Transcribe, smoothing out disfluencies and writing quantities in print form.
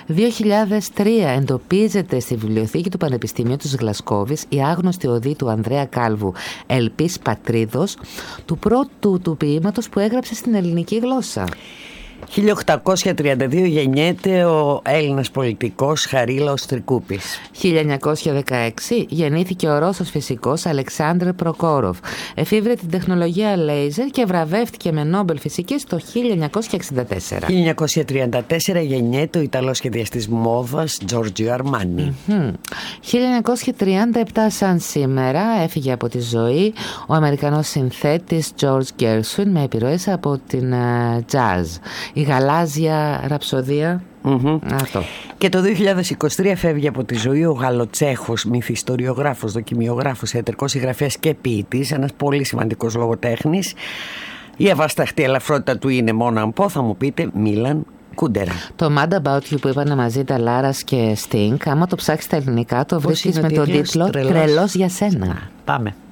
2003 εντοπίζεται στη βιβλιοθήκη του Πανεπιστημίου της Γλασκόβης η άγνωστη οδή του Ανδρέα Κάλβου Ελπής Πατρίδος, του πρώτου του ποίηματος που έγραψε στην ελληνική γλώσσα. 1832 γεννιέται ο Έλληνας πολιτικός Χαρίλαος Τρικούπης. 1916 γεννήθηκε ο Ρώσος φυσικός Αλεξάνδρ Προκόροφ. Εφήβρε την τεχνολογία λέιζερ και βραβεύτηκε με Νόμπελ φυσικής το 1964. 1934 γεννιέται ο Ιταλός σχεδιαστής μόδας Τζόρτζιο Αρμάνι. 1937 σαν σήμερα έφυγε από τη ζωή ο Αμερικανός συνθέτης George Gershwin με επιρροές από την jazz. Η γαλάζια ραψοδία. Αυτό. Και το 2023 φεύγει από τη ζωή ο Γαλλοτσέχος μυθιστοριογράφος, δοκιμιογράφος, θεατρικός συγγραφέας και ποιητής, ένας πολύ σημαντικός λογοτέχνης. Η αβάσταχτη ελαφρότητα του είναι μόνο αν πω, θα μου πείτε, Μίλαν Κούντερα. Το Mad About You που είπανε μαζί τα Λάρας και Sting, άμα το ψάξεις στα ελληνικά το βρίσκεις με τον τίτλο «Τρελός για σένα». Πάμε.